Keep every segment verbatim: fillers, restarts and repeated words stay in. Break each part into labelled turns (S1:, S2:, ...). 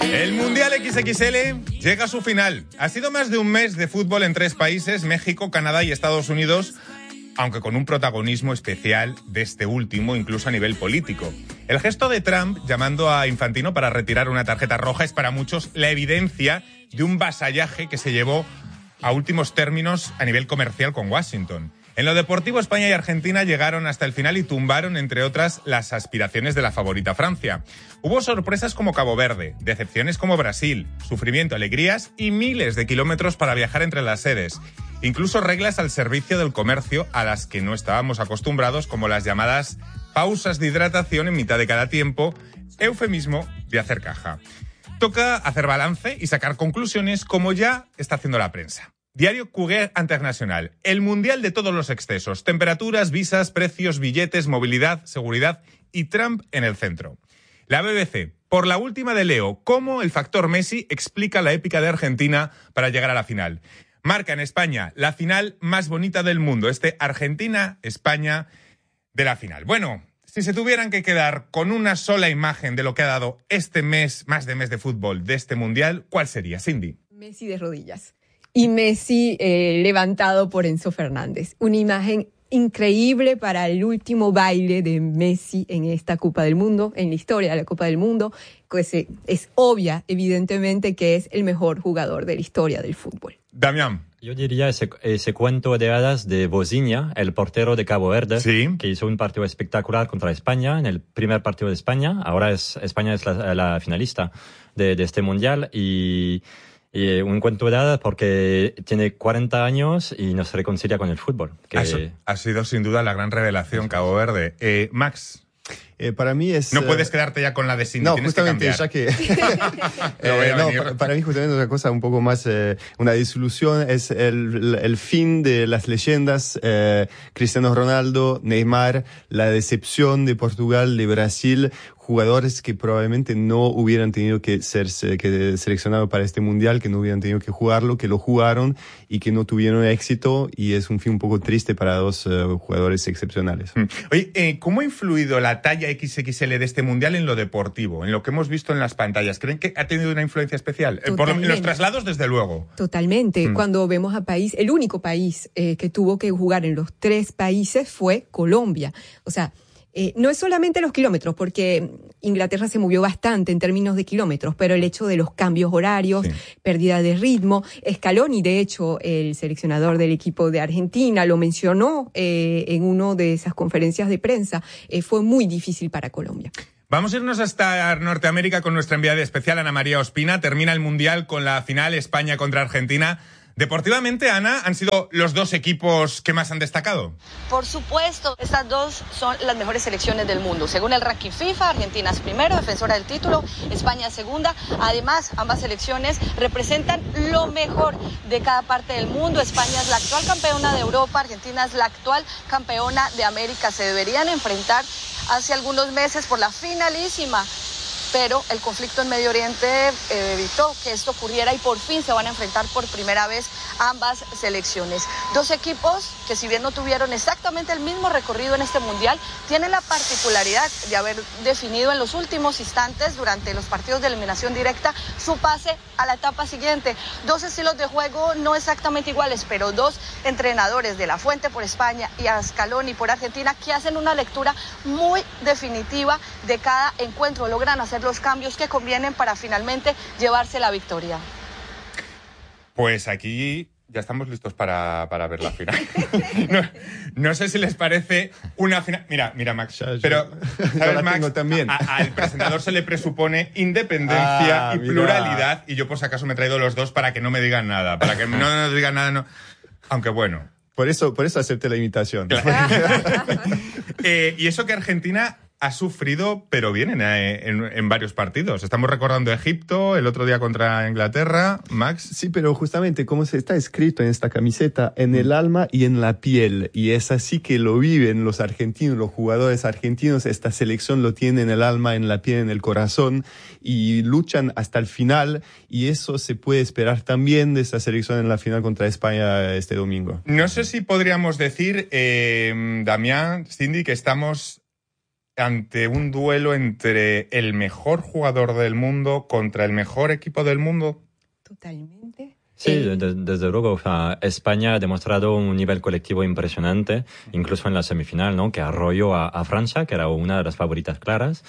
S1: El Mundial equis equis ele llega a su final. Ha sido más de un mes de fútbol en tres países, México, Canadá y Estados Unidos, aunque con un protagonismo especial de este último, incluso a nivel político. El gesto de Trump llamando a Infantino para retirar una tarjeta roja es para muchos la evidencia de un vasallaje que se llevó a últimos términos a nivel comercial con Washington. En lo deportivo, España y Argentina llegaron hasta el final y tumbaron, entre otras, las aspiraciones de la favorita Francia. Hubo sorpresas como Cabo Verde, decepciones como Brasil, sufrimiento, alegrías y miles de kilómetros para viajar entre las sedes. Incluso reglas al servicio del comercio a las que no estábamos acostumbrados, como las llamadas pausas de hidratación en mitad de cada tiempo, eufemismo de hacer caja. Toca hacer balance y sacar conclusiones, como ya está haciendo la prensa. Diario Cuguer Internacional, el mundial de todos los excesos, temperaturas, visas, precios, billetes, movilidad, seguridad y Trump en el centro. La B B C, por la última de Leo, cómo el factor Messi explica la épica de Argentina para llegar a la final. Marca en España la final más bonita del mundo, este Argentina-España de la final. Bueno, si se tuvieran que quedar con una sola imagen de lo que ha dado este mes, más de mes de fútbol de este mundial, ¿cuál sería, Cindy?
S2: Messi de rodillas. Y Messi eh, levantado por Enzo Fernández. Una imagen increíble para el último baile de Messi en esta Copa del Mundo, en la historia de la Copa del Mundo. Pues, eh, es obvia, evidentemente, que es el mejor jugador de la historia del fútbol.
S1: Damián.
S3: Yo diría ese, ese cuento de hadas de Bozinia, el portero de Cabo Verde,
S1: sí,
S3: que hizo un partido espectacular contra España, en el primer partido de España. Ahora es, España es la, la finalista de, de este mundial y... Y un cuento de hadas porque tiene cuarenta años y no se reconcilia con el fútbol. Que...
S1: Eso ha sido sin duda la gran revelación, Cabo Verde. Eh, Max.
S4: Eh, para mí es...
S1: No puedes quedarte ya con la de Cindy,
S4: no,
S1: tienes
S4: justamente,
S1: que
S4: ya que...
S1: eh,
S4: no, para, para mí justamente otra cosa un poco más, eh, una desilusión es el, el fin de las leyendas, eh, Cristiano Ronaldo, Neymar, la decepción de Portugal, de Brasil, jugadores que probablemente no hubieran tenido que ser que seleccionados para este mundial, que no hubieran tenido que jugarlo, que lo jugaron y que no tuvieron éxito, y es un fin un poco triste para dos uh, jugadores excepcionales.
S1: Oye, eh, ¿cómo ha influido la talla equis equis ele de este mundial en lo deportivo, en lo que hemos visto en las pantallas? ¿Creen que ha tenido una influencia especial? Eh, por lo, en los traslados, desde luego.
S2: Totalmente. Mm. Cuando vemos a país, el único país eh, que tuvo que jugar en los tres países fue Colombia. O sea, Eh, no es solamente los kilómetros, porque Inglaterra se movió bastante en términos de kilómetros, pero el hecho de los cambios horarios, sí, pérdida de ritmo. Scaloni, de hecho, el seleccionador del equipo de Argentina, lo mencionó eh, en una de esas conferencias de prensa. Eh, fue muy difícil para Colombia.
S1: Vamos a irnos hasta Norteamérica con nuestra enviada especial, Ana María Ospina. Termina el Mundial con la final España contra Argentina. Deportivamente, Ana, ¿han sido los dos equipos que más han destacado?
S5: Por supuesto, estas dos son las mejores selecciones del mundo. Según el ranking FIFA, Argentina es primero, defensora del título, España segunda. Además, ambas selecciones representan lo mejor de cada parte del mundo. España es la actual campeona de Europa, Argentina es la actual campeona de América. Se deberían enfrentar hace algunos meses por la finalísima, pero el conflicto en Medio Oriente eh, evitó que esto ocurriera y por fin se van a enfrentar por primera vez ambas selecciones. Dos equipos que, si bien no tuvieron exactamente el mismo recorrido en este mundial, tienen la particularidad de haber definido en los últimos instantes, durante los partidos de eliminación directa, su pase a la etapa siguiente. Dos estilos de juego no exactamente iguales, pero dos entrenadores, de la Fuente por España y a Scaloni por Argentina, que hacen una lectura muy definitiva de cada encuentro. Logran hacer los cambios que convienen para finalmente llevarse la victoria.
S1: Pues aquí ya estamos listos para, para ver la final. No, no sé si les parece una final... Mira, mira, Max, ya, ya. Pero, ¿sabes, Max?
S4: También.
S1: A, a, al presentador se le presupone independencia ah, y mira. pluralidad, y yo por si acaso me he traído los dos para que no me digan nada, para que no nos digan nada, no. Aunque bueno...
S4: Por eso, por eso acepté la invitación.
S1: Claro. eh, y eso que Argentina ha sufrido, pero bien, en, en, en varios partidos. Estamos recordando Egipto, el otro día contra Inglaterra, Max.
S4: Sí, pero justamente como se está escrito en esta camiseta, en el alma y en la piel. Y es así que lo viven los argentinos, los jugadores argentinos. Esta selección lo tiene en el alma, en la piel, en el corazón. Y luchan hasta el final. Y eso se puede esperar también de esta selección en la final contra España este domingo.
S1: No sé si podríamos decir, eh, Damián, Cindy, que estamos ante un duelo entre el mejor jugador del mundo contra el mejor equipo del mundo?
S2: Totalmente.
S3: Sí,
S2: Eh,
S3: de- desde luego, o sea, España ha demostrado un nivel colectivo impresionante, incluso en la semifinal, ¿no? Que arrolló a, a Francia, que era una de las favoritas claras,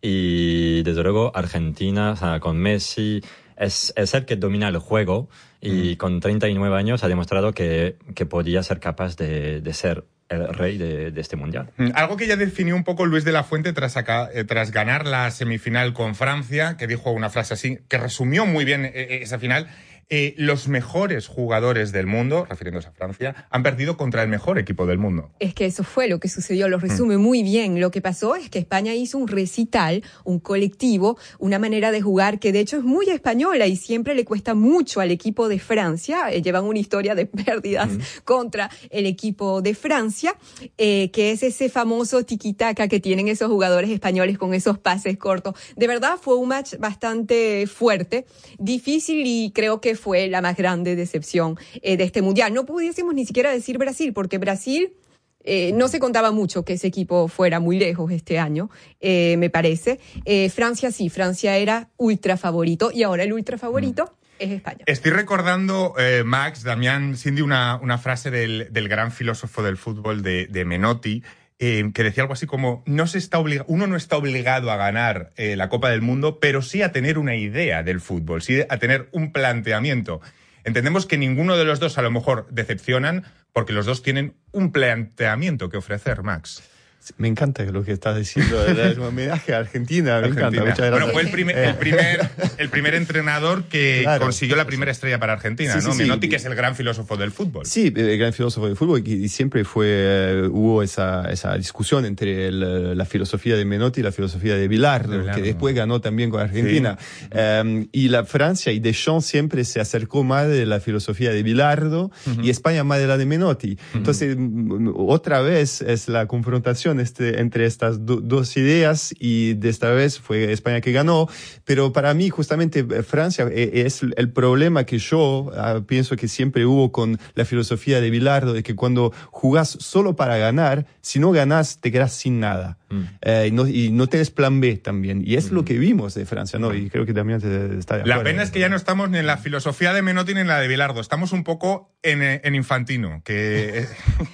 S3: y desde luego Argentina, o sea, con Messi, es, es el que domina el juego, y mm. con treinta y nueve años ha demostrado que, que podía ser capaz de, de ser el rey de, de este mundial.
S1: Algo que ya definió un poco Luis de la Fuente tras, acá, eh, tras ganar la semifinal con Francia, que dijo una frase así, que resumió muy bien eh, esa final. Eh, los mejores jugadores del mundo, refiriéndose a Francia, han perdido contra el mejor equipo del mundo.
S2: Es que eso fue lo que sucedió, lo resume mm. muy bien. Lo que pasó es que España hizo un recital, un colectivo, una manera de jugar que de hecho es muy española y siempre le cuesta mucho al equipo de Francia. Eh, llevan una historia de pérdidas mm. contra el equipo de Francia, eh, que es ese famoso tiki-taka que tienen esos jugadores españoles con esos pases cortos. De verdad fue un match bastante fuerte, difícil y creo que fue la más grande decepción eh, de este mundial. No pudiésemos ni siquiera decir Brasil, porque Brasil eh, no se contaba mucho que ese equipo fuera muy lejos este año, eh, me parece. Eh, Francia sí, Francia era ultra favorito y ahora el ultra favorito mm. es España.
S1: Estoy recordando, eh, Max, Damián, Cindy, una, una frase del, del gran filósofo del fútbol de, de Menotti, Eh, que decía algo así como, no se está obliga- uno no está obligado a ganar eh, la Copa del Mundo, pero sí a tener una idea del fútbol, sí a tener un planteamiento. Entendemos que ninguno de los dos a lo mejor decepcionan porque los dos tienen un planteamiento que ofrecer, Max.
S4: Me encanta lo que estás diciendo, es un homenaje a Argentina, me
S1: Argentina.
S4: encanta, muchas gracias.
S1: Bueno, fue el primer, el primer, el primer entrenador que claro, consiguió la primera estrella para Argentina, sí, ¿no? Sí, Menotti, sí. que es el gran filósofo del fútbol.
S4: Sí, el gran filósofo del fútbol, y siempre fue, hubo esa, esa discusión entre el, la filosofía de Menotti y la filosofía de Bilardo, de Bilardo. que después ganó también con Argentina. Sí. Um, y la Francia y Deschamps siempre se acercó más de la filosofía de Bilardo uh-huh. y España más de la de Menotti. Uh-huh. Entonces, otra vez es la confrontación este, entre estas do, dos ideas, y de esta vez fue España que ganó. Pero para mí, justamente, Francia es el problema que yo uh, pienso que siempre hubo con la filosofía de Bilardo, de que cuando jugás solo para ganar, si no ganás, te quedás sin nada. Mm. Eh, y, no, y no tenés plan B también. Y es mm. lo que vimos de Francia, ¿no? Y creo que también está de acuerdo.
S1: La pena es que ya no estamos ni en la filosofía de Menotti ni en la de Bilardo. Estamos un poco en, en Infantino, que...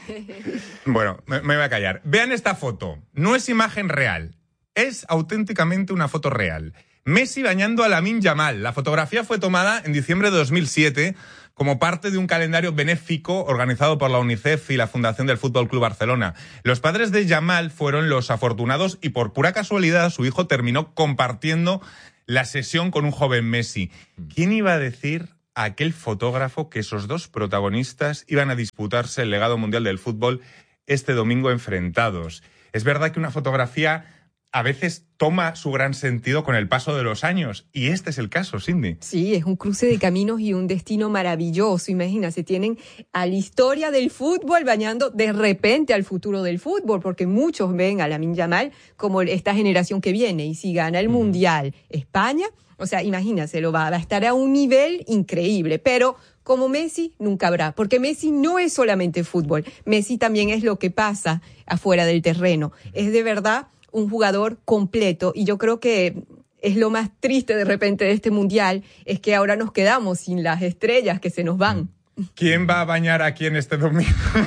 S1: Bueno, me, me voy a callar. Vean esta foto. No es imagen real. Es auténticamente una foto real. Messi bañando a Lamine Yamal. La fotografía fue tomada en diciembre de dos mil siete como parte de un calendario benéfico organizado por la UNICEF y la Fundación del Fútbol Club Barcelona. Los padres de Yamal fueron los afortunados y por pura casualidad su hijo terminó compartiendo la sesión con un joven Messi. ¿Quién iba a decir a aquel fotógrafo que esos dos protagonistas iban a disputarse el legado mundial del fútbol este domingo enfrentados? Es verdad que una fotografía a veces toma su gran sentido con el paso de los años. Y este es el caso, Cindy.
S2: Sí, es un cruce de caminos y un destino maravilloso. Imagínate, tienen a la historia del fútbol bañando de repente al futuro del fútbol, porque muchos ven a Lamine Yamal como esta generación que viene. Y si gana el uh-huh. Mundial España, o sea, imagínate, va, va a estar a un nivel increíble. Pero como Messi nunca habrá, porque Messi no es solamente fútbol. Messi también es lo que pasa afuera del terreno. Es de verdad un jugador completo, y yo creo que es lo más triste de repente de este mundial, es que ahora nos quedamos sin las estrellas que se nos van.
S1: ¿Quién va a bañar a quién este domingo?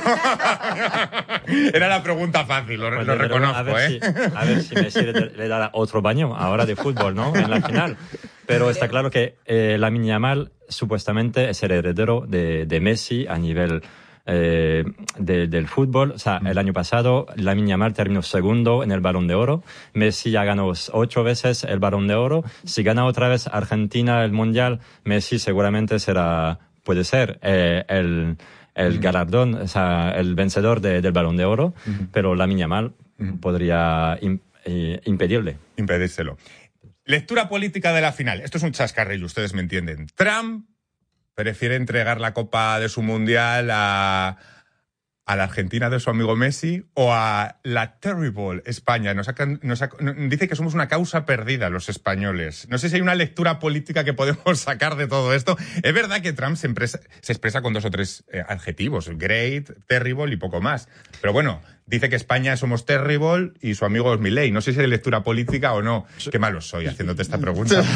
S1: Era la pregunta fácil, lo,
S3: pues
S1: lo reconozco,
S3: a ver
S1: ¿eh?
S3: Si, a ver si Messi le, le dará otro baño ahora de fútbol, ¿no? En la final. Pero está claro que eh, Lamine Yamal supuestamente es el heredero de, de Messi a nivel Eh, de, del fútbol. O sea, mm. el año pasado Lamine Yamal terminó segundo en el Balón de Oro. Messi ya ganó ocho veces el Balón de Oro. Si gana otra vez Argentina el Mundial, Messi seguramente será, puede ser eh, el, el mm. galardón, o sea, el vencedor de, del Balón de Oro, mm. pero Lamine Yamal mm. podría im, eh, impedirle.
S1: Impedírselo. Lectura política de la final. Esto es un chascarrillo, ustedes me entienden. Trump prefiere entregar la copa de su mundial a, a la Argentina de su amigo Messi o a la terrible España. Nos, sacan, nos sac, dice que somos una causa perdida los españoles. No sé si hay una lectura política que podemos sacar de todo esto. Es verdad que Trump se, empresa, se expresa con dos o tres eh, adjetivos, great, terrible y poco más. Pero bueno, dice que España somos terrible y su amigo es Milei. No sé si es de lectura política o no. Qué malo soy haciéndote esta pregunta.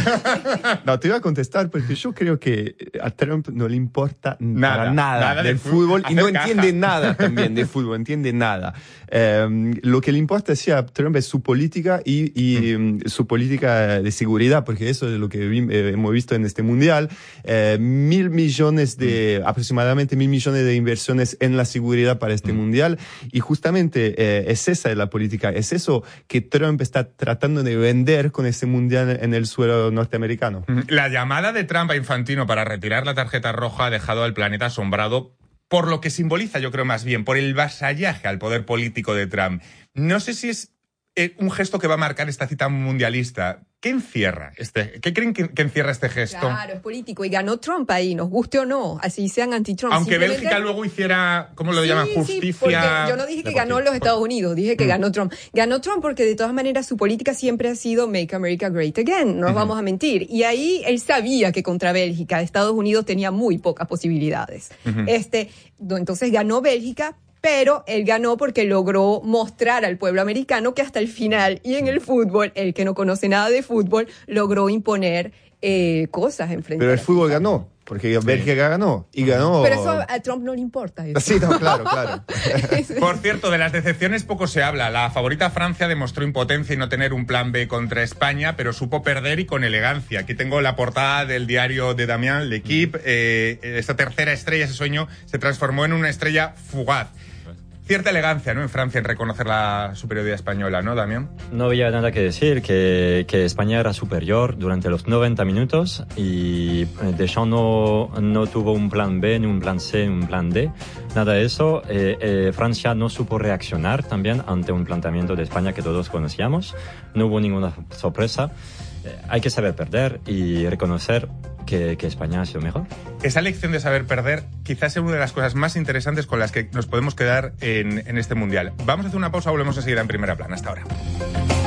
S4: No, te iba a contestar porque yo creo que a Trump no le importa
S1: Nada,
S4: para nada,
S1: nada
S4: del
S1: del
S4: fútbol
S1: fútbol,
S4: y no
S1: hacer caja.
S4: entiende nada también de fútbol, entiende nada. Eh, lo que le importa sí, a Trump es su política y, y mm. su política de seguridad, porque eso es lo que vi, eh, hemos visto en este mundial. Eh, mil millones de, mm. aproximadamente mil millones de inversiones en la seguridad para este mm. mundial. Y justamente eh, es esa la política, es eso que Trump está tratando de vender con este mundial en el suelo norteamericano.
S1: La llamada de Trump a Infantino para retirar la tarjeta roja ha dejado al planeta asombrado por lo que simboliza, yo creo más bien, por el vasallaje al poder político de Trump. No sé si es eh, un gesto que va a marcar esta cita mundialista. ¿Qué encierra este? ¿Qué creen que, que encierra este gesto?
S2: Claro, es político y ganó Trump ahí, nos guste o no, así sean anti-Trump.
S1: Aunque
S2: Simplemente...
S1: Bélgica luego hiciera, ¿cómo lo
S2: sí,
S1: llaman?
S2: Sí,
S1: Justicia.
S2: porque yo no dije que ganó los Estados Unidos, dije que mm. ganó Trump. Ganó Trump porque de todas maneras su política siempre ha sido Make America Great Again, no nos uh-huh. vamos a mentir. Y ahí él sabía que contra Bélgica Estados Unidos tenía muy pocas posibilidades. Uh-huh. Este, entonces ganó Bélgica. Pero él ganó porque logró mostrar al pueblo americano que hasta el final, y en el fútbol, el que no conoce nada de fútbol, logró imponer eh, cosas en frente.
S4: Pero el fútbol ganó, porque Bélgica ganó, y ganó...
S2: Pero eso a Trump no le importa. Eso.
S4: Sí, no, claro, claro.
S1: Por cierto, de las decepciones poco se habla. La favorita Francia demostró impotencia y no tener un plan B contra España, pero supo perder y con elegancia. Aquí tengo la portada del diario de Damián, L'Equipe. Eh, esta tercera estrella, ese sueño, se transformó en una estrella fugaz. Cierta elegancia, ¿no?, en Francia en reconocer la superioridad española, ¿no, Damián?
S3: No había nada que decir, que, que España era superior durante los noventa minutos y Deschamps no, no tuvo un plan B, ni un plan C, ni un plan D, nada de eso. Eh, eh, Francia no supo reaccionar también ante un planteamiento de España que todos conocíamos, no hubo ninguna sorpresa. Eh, hay que saber perder y reconocer que, que España ha sido mejor.
S1: Esa lección de saber perder quizás es una de las cosas más interesantes con las que nos podemos quedar en, en este Mundial. Vamos a hacer una pausa, volvemos a seguir en Primera Plana. Hasta ahora.